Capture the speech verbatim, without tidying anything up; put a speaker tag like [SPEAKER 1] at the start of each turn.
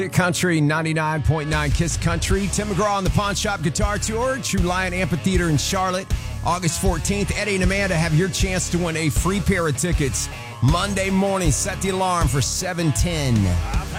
[SPEAKER 1] Country ninety-nine point nine Kiss Country. Tim McGraw on the Pawn Shop Guitar Tour, True Lion Amphitheater in Charlotte, August fourteenth. Eddie and Amanda have your chance to win a free pair of tickets Monday morning. Set the alarm for seven ten.